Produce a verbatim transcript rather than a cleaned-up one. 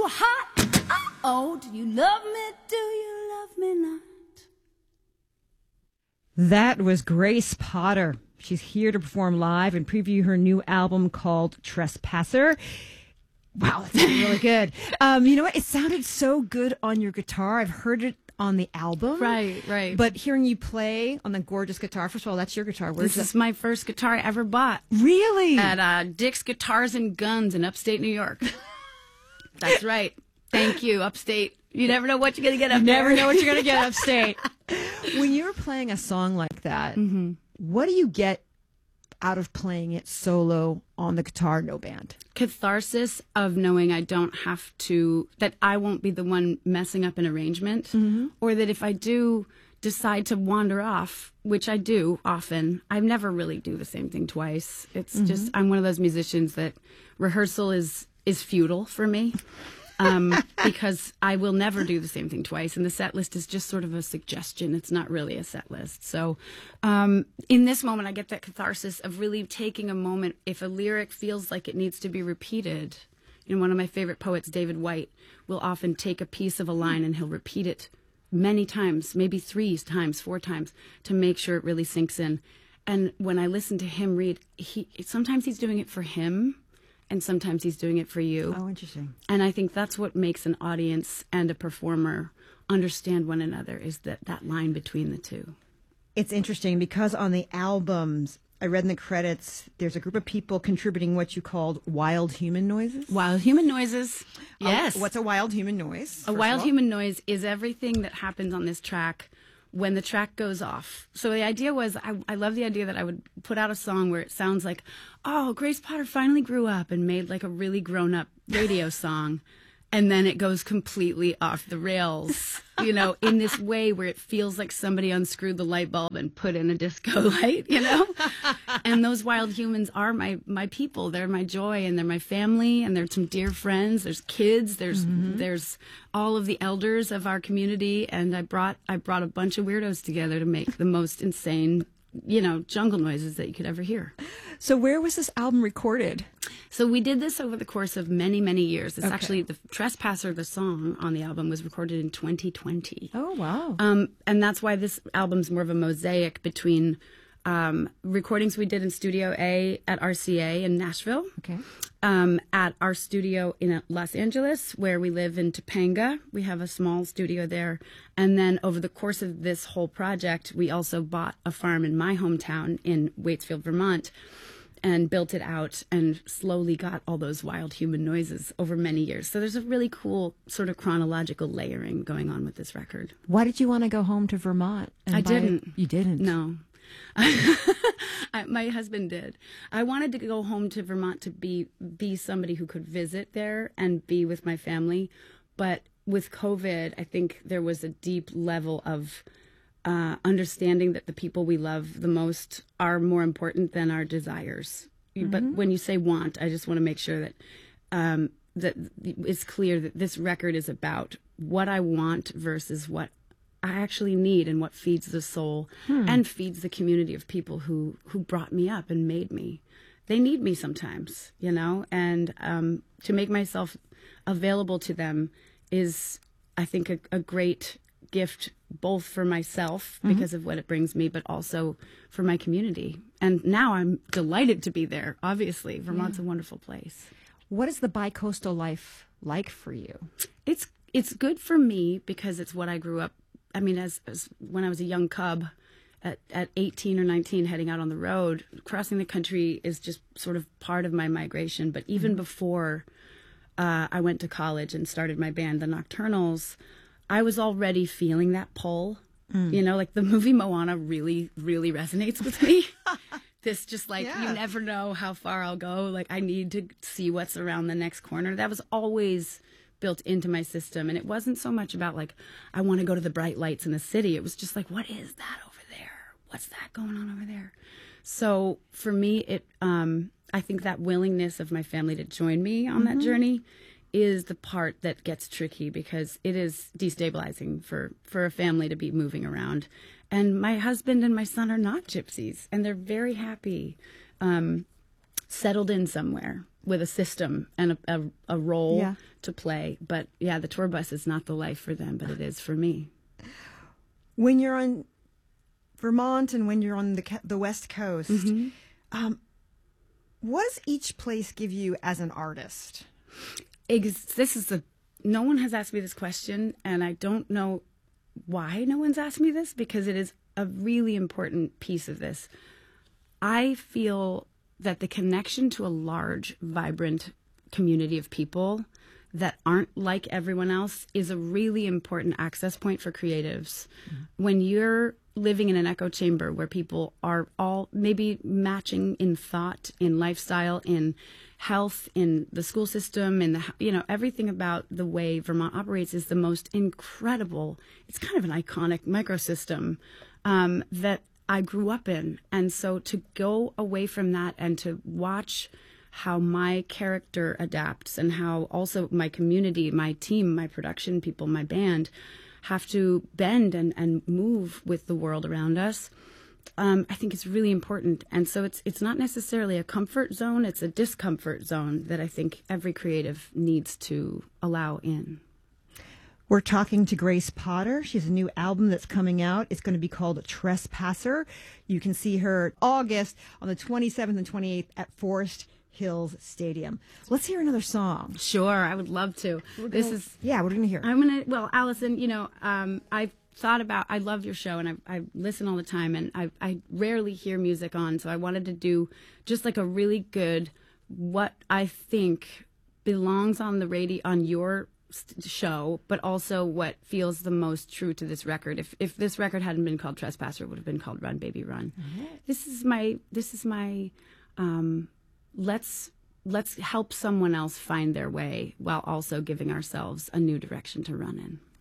hot. Oh, do you love me? Do you love me not? That was Grace Potter. She's here to perform live and preview her new album called Trespasser. Wow, that sounded really good. Um, you know what? It sounded so good on your guitar. I've heard it on the album. Right, right. But hearing you play on the gorgeous guitar, first of all, that's your guitar. Where's this is that? my first guitar I ever bought. Really? At uh, Dick's Guitars and Guns in upstate New York. That's right. Thank you, upstate. You never know what you're going to get up you there. never know what you're going to get upstate. When you're playing a song like that, mm-hmm. what do you get out of playing it solo on the guitar, no band? Catharsis of knowing I don't have to, that I won't be the one messing up an arrangement, mm-hmm. or that if I do decide to wander off, which I do often, I never really do the same thing twice. It's mm-hmm. just, I'm one of those musicians that rehearsal is, is futile for me. um, because I will never do the same thing twice. And the set list is just sort of a suggestion. It's not really a set list. So um, in this moment, I get that catharsis of really taking a moment. If a lyric feels like it needs to be repeated, you know, one of my favorite poets, David White, will often take a piece of a line and he'll repeat it many times, maybe three times, four times, to make sure it really sinks in. And when I listen to him read, he sometimes he's doing it for him, and sometimes he's doing it for you. Oh, interesting. And I think that's what makes an audience and a performer understand one another, is that, that line between the two. It's interesting because on the albums, I read in the credits, there's a group of people contributing what you called wild human noises. Wild human noises, yes. Oh, what's a wild human noise? A wild human noise is everything that happens on this track when the track goes off. So the idea was, I, I love the idea that I would put out a song where it sounds like, oh, Grace Potter finally grew up and made like a really grown-up radio song. And then it goes completely off the rails, you know, in this way where it feels like somebody unscrewed the light bulb and put in a disco light, you know? And those wild humans are my, my people. They're my joy, and they're my family, and they're some dear friends. There's kids. There's mm-hmm. there's all of the elders of our community. And I brought I brought a bunch of weirdos together to make the most insane, you know, jungle noises that you could ever hear. So where was this album recorded? So we did this over the course of many, many years. It's okay. actually, the Trespasser, the song on the album, was recorded in twenty twenty. Oh, wow. Um, and that's why this album's more of a mosaic between um, recordings we did in Studio A at R C A in Nashville, okay. um, at our studio in Los Angeles, where we live in Topanga. We have a small studio there. And then over the course of this whole project, we also bought a farm in my hometown in Waitsfield, Vermont, and built it out and slowly got all those wild human noises over many years. So there's a really cool sort of chronological layering going on with this record. Why did you want to go home to Vermont? I didn't. You didn't? No. I, my husband did. I wanted to go home to Vermont to be be somebody who could visit there and be with my family. But with COVID, I think there was a deep level of Uh, understanding that the people we love the most are more important than our desires. Mm-hmm. But when you say want, I just want to make sure that um, that it's clear that this record is about what I want versus what I actually need, and what feeds the soul hmm. and feeds the community of people who, who brought me up and made me. They need me sometimes, you know, and um, to make myself available to them is, I think, a, a great gift, both for myself because mm-hmm. of what it brings me, but also for my community. And now I'm delighted to be there. Obviously, Vermont's yeah. a wonderful place. What is the bicoastal life like for you? It's it's good for me because it's what I grew up. I mean, as, as when I was a young cub, at, at eighteen or nineteen, heading out on the road, crossing the country is just sort of part of my migration. But even mm-hmm. before uh, I went to college and started my band, the Nocturnals, I was already feeling that pull. Mm. You know, like the movie Moana really, really resonates with me. This just like, yeah. you never know how far I'll go. Like, I need to see what's around the next corner. That was always built into my system. And it wasn't so much about like, I want to go to the bright lights in the city. It was just like, what is that over there? What's that going on over there? So for me, it, um, I think that willingness of my family to join me on mm-hmm. that journey is the part that gets tricky, because it is destabilizing for, for a family to be moving around. And my husband and my son are not gypsies, and they're very happy, um, settled in somewhere. with a system and a, a, a role Yeah. to play. But yeah, the tour bus is not the life for them, but it is for me. When you're on Vermont and when you're on the ca- the West Coast, Mm-hmm. um, what does each place give you as an artist? Ex- this is the no one has asked me this question, and I don't know why no one's asked me this, because it is a really important piece of this. I feel that the connection to a large, vibrant community of people that aren't like everyone else is a really important access point for creatives. Mm-hmm. When you're living in an echo chamber where people are all maybe matching in thought, in lifestyle, in health, in the school system, in the, you know, everything about the way Vermont operates is the most incredible. It's kind of an iconic microsystem um, that I grew up in. And so to go away from that and to watch how my character adapts and how also my community, my team, my production people, my band have to bend and, and move with the world around us, um, I think it's really important. And so it's it's not necessarily a comfort zone, it's a discomfort zone that I think every creative needs to allow in. We're talking to Grace Potter. She has a new album that's coming out. It's going to be called Trespasser. You can see her August on the twenty-seventh and twenty-eighth at Forest Hills Stadium. Let's hear another song. Sure, I would love to. Gonna, this is yeah, we're going to hear. I'm gonna. Well, Allison, you know, um, I've thought about. I love your show, and I, I listen all the time, and I, I rarely hear music on. So I wanted to do just like a really good, what I think belongs on the radio on your show, but also what feels the most true to this record. If if this record hadn't been called Trespasser, it would have been called Run Baby Run. Mm-hmm. This is my. This is my. Um, let's let's help someone else find their way while also giving ourselves a new direction to run in.